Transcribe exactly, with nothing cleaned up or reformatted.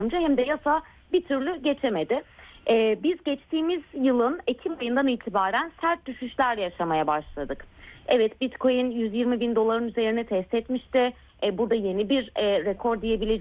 hem de yasa bir türlü geçemedi. Ee, biz geçtiğimiz yılın Ekim ayından itibaren sert düşüşler yaşamaya başladık. Evet, Bitcoin yüz yirmi bin doların üzerine test etmişti. Ee, burada yeni bir e, rekor diyebileceğim.